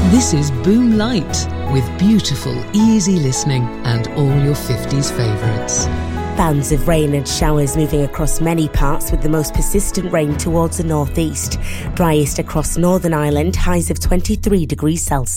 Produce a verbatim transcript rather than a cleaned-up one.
This is Boom Light, with beautiful, easy listening and all your fifties favourites. Bands of rain and showers moving across many parts, with the most persistent rain towards the northeast. Driest across Northern Ireland, highs of twenty-three degrees Celsius.